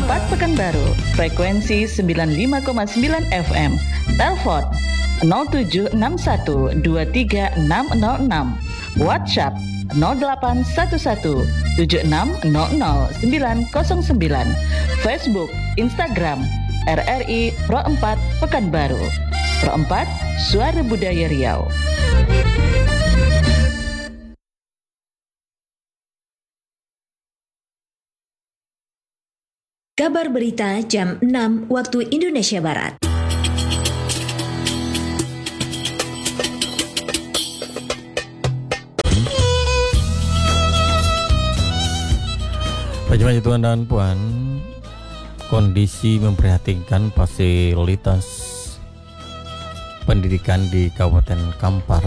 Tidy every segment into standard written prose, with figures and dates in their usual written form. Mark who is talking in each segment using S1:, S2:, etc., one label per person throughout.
S1: 4 Pekanbaru, frekuensi 95,9 FM. Telepon 0761236006. WhatsApp 081176000909. Facebook, Instagram RRI Pro 4 Pekanbaru. Pro 4, Suara Budaya Riau.
S2: Kabar berita jam 6 waktu Indonesia Barat.
S3: Pagi Tuan dan Puan, kondisi memprihatinkan fasilitas pendidikan di Kabupaten Kampar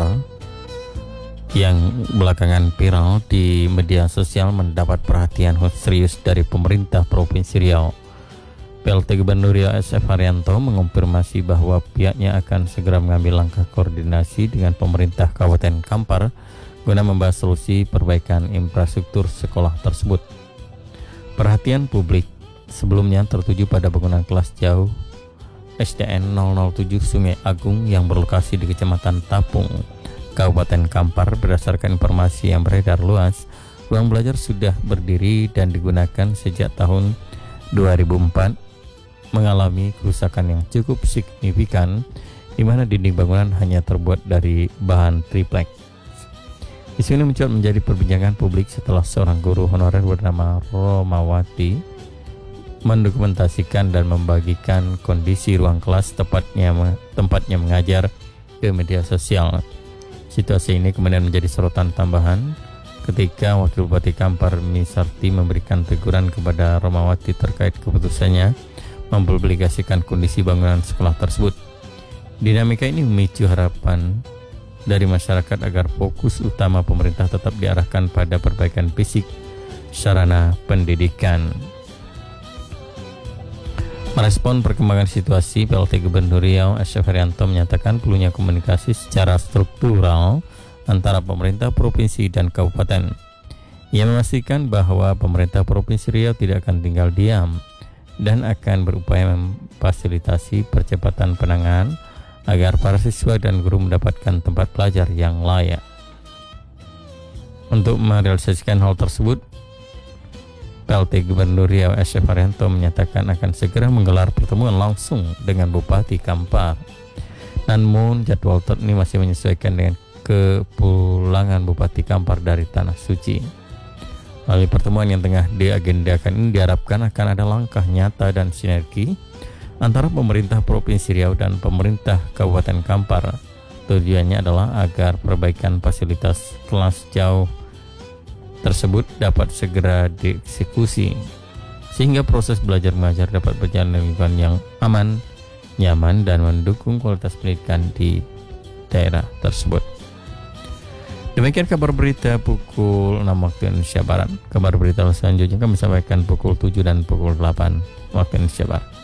S3: yang belakangan viral di media sosial mendapat perhatian serius dari pemerintah Provinsi Riau. PLT Gubernur Riau SF Haryanto mengonfirmasi bahwa pihaknya akan segera mengambil langkah koordinasi dengan pemerintah Kabupaten Kampar guna membahas solusi perbaikan infrastruktur sekolah tersebut. Perhatian publik sebelumnya tertuju pada bangunan kelas jauh SDN 007 Sungai Agung yang berlokasi di Kecamatan Tapung, Kabupaten Kampar. Berdasarkan informasi yang beredar luas, ruang belajar sudah berdiri dan digunakan sejak tahun 2004, mengalami kerusakan yang cukup signifikan, di mana dinding bangunan hanya terbuat dari bahan triplek. Isu ini mencuat menjadi perbincangan publik setelah seorang guru honorer bernama Romawati mendokumentasikan dan membagikan kondisi ruang kelas tempatnya mengajar ke media sosial. Situasi ini kemudian menjadi sorotan tambahan ketika Wakil Bupati Kampar Misarti memberikan teguran kepada Romawati terkait keputusannya mempublikasikan kondisi bangunan sekolah tersebut. Dinamika ini memicu harapan dari masyarakat agar fokus utama pemerintah tetap diarahkan pada perbaikan fisik sarana pendidikan. Merespon perkembangan situasi, PLT Gubernur Riau SF Haryanto menyatakan perlunya komunikasi secara struktural antara pemerintah provinsi dan kabupaten. Ia memastikan bahwa pemerintah Provinsi Riau tidak akan tinggal diam dan akan berupaya memfasilitasi percepatan penanganan agar para siswa dan guru mendapatkan tempat belajar yang layak. Untuk merealisasikan hal tersebut, PLT Gubernur Riau SF Haryanto menyatakan akan segera menggelar pertemuan langsung dengan Bupati Kampar. Namun jadwal ini masih menyesuaikan dengan kepulangan Bupati Kampar dari Tanah Suci. Melalui pertemuan yang tengah diagendakan ini diharapkan akan ada langkah nyata dan sinergi antara pemerintah Provinsi Riau dan pemerintah Kabupaten Kampar. Tujuannya adalah agar perbaikan fasilitas kelas jauh tersebut dapat segera dieksekusi sehingga proses belajar mengajar dapat berjalan dengan lingkungan yang aman, nyaman, dan mendukung kualitas pendidikan di daerah tersebut. Demikian kabar berita pukul 6 waktu Indonesia Barat. Kabar berita selanjutnya kami sampaikan pukul 7 dan pukul 8 waktu Indonesia Barat.